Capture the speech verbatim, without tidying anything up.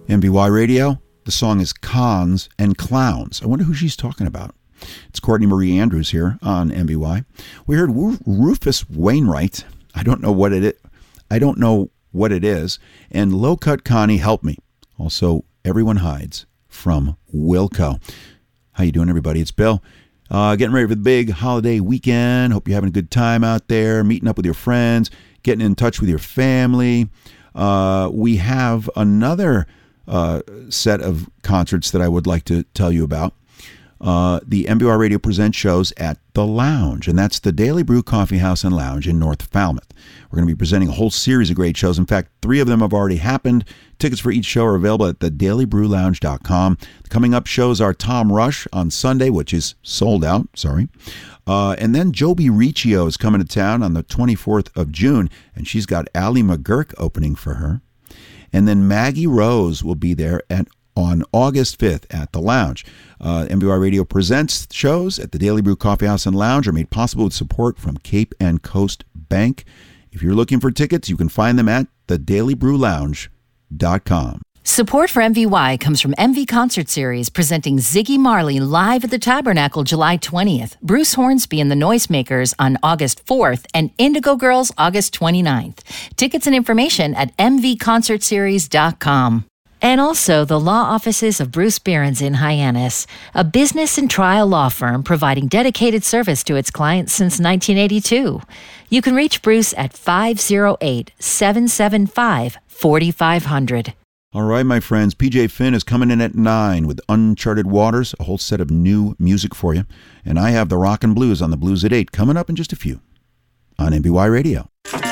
M B Y Radio. The song is Cons and Clowns. I wonder who she's talking about. It's Courtney Marie Andrews here on M B Y. We heard Rufus Wainwright. I don't know what it is. I don't know what it is. And Low Cut Connie, Help Me. Also, Everyone Hides from Wilco. How you doing, everybody? It's Bill. Uh, getting ready for the big holiday weekend. Hope you're having a good time out there, meeting up with your friends, getting in touch with your family. Uh, we have another uh, set of concerts that I would like to tell you about. Uh, the M B Y Radio Presents shows at The Lounge, and that's the Daily Brew Coffee House and Lounge in North Falmouth. We're going to be presenting a whole series of great shows. In fact, three of them have already happened. Tickets for each show are available at the daily brew lounge dot com. The coming up shows are Tom Rush on Sunday, which is sold out, sorry. Uh, and then Joby Riccio is coming to town on the twenty-fourth of June, and she's got Allie McGurk opening for her. And then Maggie Rose will be there at on August fifth at The Lounge. Uh, M B Y Radio Presents shows at the Daily Brew Coffee House and Lounge are made possible with support from Cape and Coast Bank. If you're looking for tickets, you can find them at the daily brew lounge dot com. Support for M V Y comes from M V Concert Series, presenting Ziggy Marley live at the Tabernacle July twentieth, Bruce Hornsby and the Noisemakers on August fourth, and Indigo Girls August twenty-ninth. Tickets and information at m v concert series dot com. And also the law offices of Bruce Behrens in Hyannis, a business and trial law firm providing dedicated service to its clients since nineteen eighty-two. You can reach Bruce at five oh eight, seven seven five, four five zero zero. All right, my friends, P J Finn is coming in at nine with Uncharted Waters, a whole set of new music for you. And I have the Rock and Blues on the Blues at eight coming up in just a few on M B Y Radio.